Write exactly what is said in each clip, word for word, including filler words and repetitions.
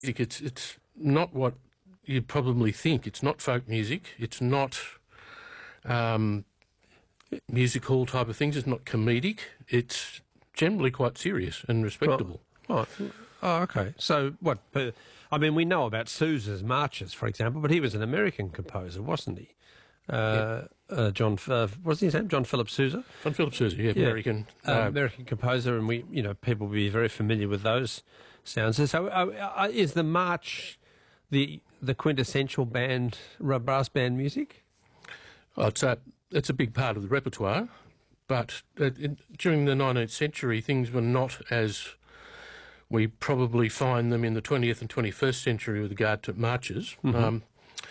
It's it's not what you'd probably think. It's not folk music. It's not um, music hall type of things. It's not comedic. It's generally quite serious and respectable. Right. right. Oh, okay. So what? Uh, I mean, we know about Sousa's marches, for example, but he was an American composer, wasn't he? Uh, yeah. uh, John, uh, what's his name? John Philip Sousa. John Philip Sousa, yeah, yeah. American, uh, uh, American composer, and we, you know, people will be very familiar with those sounds. So, uh, is the march the the quintessential band, brass band music? Oh, it's a it's a big part of the repertoire, but uh, in, during the nineteenth century, things were not as we probably find them in the twentieth and twenty-first century with regard to marches. Mm-hmm. Um,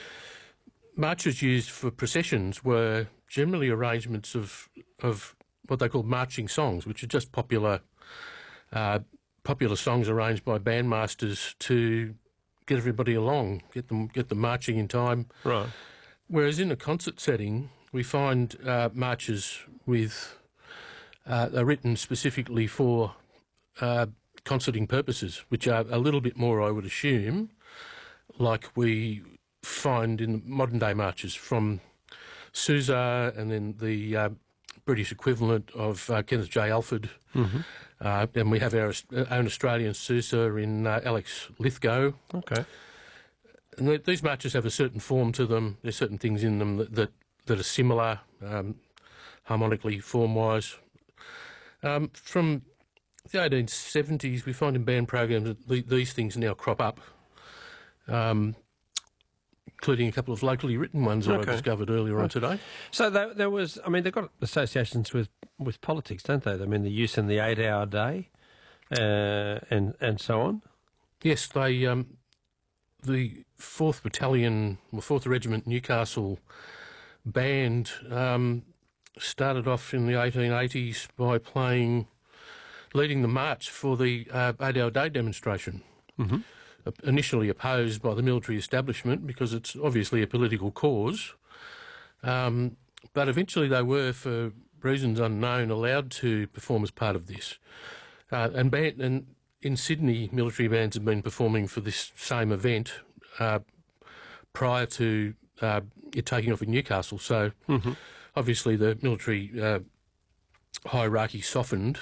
marches used for processions were generally arrangements of of what they call marching songs, which are just popular uh, popular songs arranged by bandmasters to get everybody along, get them get them marching in time. Right. Whereas in a concert setting, we find uh, marches with uh, are written specifically for uh, concerting purposes, which are a little bit more, I would assume, like we find in modern day marches from Sousa and then the uh, British equivalent of uh, Kenneth J. Alford. Mm-hmm. Uh, and we have our own Australian Sousa in uh, Alex Lithgow. Okay. And th- these marches have a certain form to them. There's certain things in them that that, that are similar, um, harmonically, form-wise. Um, from the eighteen seventies, we find in band programs that the, these things now crop up, um, including a couple of locally written ones that okay. I discovered earlier right. on today. So there, there was, I mean, they've got associations with, with politics, don't they? I mean, the use in the eight-hour day uh, and and so on. Yes, they um, the fourth Battalion, or fourth Regiment Newcastle band um, started off in the eighteen eighties by playing, leading the march for the uh, eight-hour day demonstration. Mm-hmm. Initially opposed by the military establishment because it's obviously a political cause, um, but eventually they were, for reasons unknown, allowed to perform as part of this. Uh, and, band, and in Sydney, military bands have been performing for this same event uh, prior to uh, it taking off in Newcastle. So mm-hmm. obviously the military uh, hierarchy softened,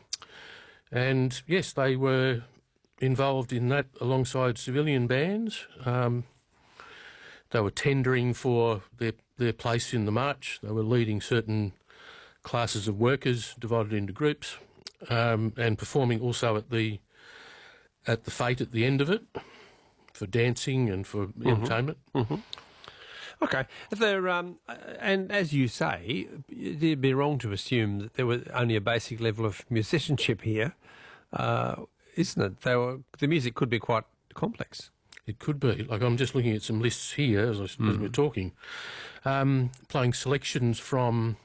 and yes, they were involved in that alongside civilian bands. Um, they were tendering for their, their place in the march. They were leading certain classes of workers divided into groups, um, and performing also at the at the fete at the end of it for dancing and for mm-hmm. entertainment. Mm-hmm. Okay. There, um, and as you say, it'd be wrong to assume that there was only a basic level of musicianship here. Uh, Isn't it? They were, the music could be quite complex. It could be. Like, I'm just looking at some lists here as, I, mm. as we're talking. Um, playing selections from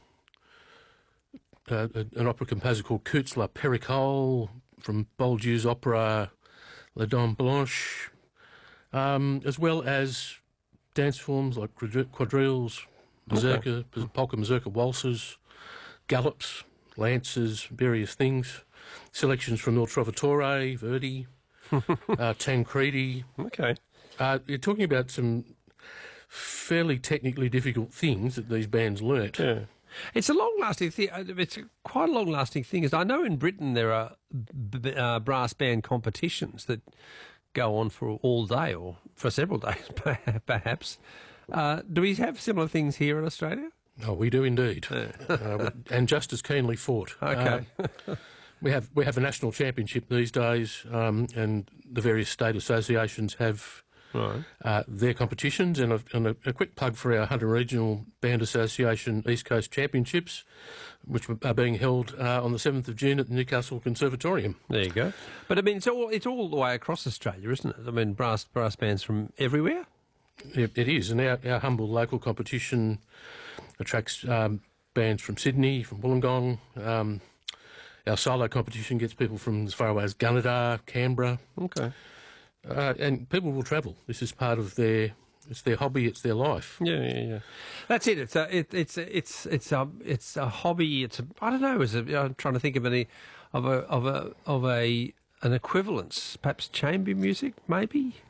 uh, an opera composer called Coutts La Pericole, from Bouldieu's opera La Dame Blanche, um, as well as dance forms like quadrilles, mazurka, okay. polka mazurka waltzes, gallops, lances, various things. Selections from Il Trovatore, Verdi, uh, Tancredi. Okay. Uh, you're talking about some fairly technically difficult things that these bands learnt. Yeah. It's a long-lasting thing. It's a quite a long-lasting thing. As I know in Britain there are b- uh, brass band competitions that go on for all day or for several days, perhaps. Uh, do we have similar things here in Australia? Oh, we do indeed. Yeah. uh, and just as keenly fought. Okay. Uh, We have we have a national championship these days, um, and the various state associations have right. uh, their competitions. And, a, and a, a quick plug for our Hunter Regional Band Association East Coast Championships, which are being held uh, on the seventh of June at the Newcastle Conservatorium. There you go. But I mean, it's all it's all the way across Australia, isn't it? I mean, brass brass bands from everywhere. It, it is, and our, our humble local competition attracts um, bands from Sydney, from Wollongong. Um, Our solo competition gets people from as far away as Gunnedah, Canberra. Okay. Uh, and people will travel. This is part of their, it's their hobby, it's their life. Yeah, yeah, yeah. That's it. It's a, it, it's, it's, it's a, it's a hobby. It's a, I don't know. It's a, I'm trying to think of any, of a, of a, of a an equivalence, perhaps chamber music, maybe?